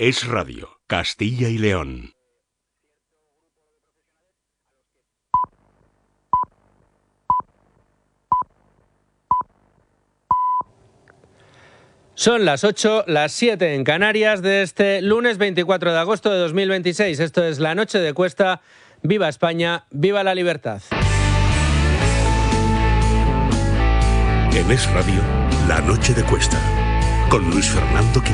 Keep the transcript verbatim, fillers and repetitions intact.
Es Radio, Castilla y León. Son las ocho, las siete en Canarias de este lunes veinticuatro de agosto de dos mil veintiséis. Esto es La Noche de Cuesta. ¡Viva España! ¡Viva la libertad! En Es Radio, La Noche de Cuesta, con Luis Fernando Quintana.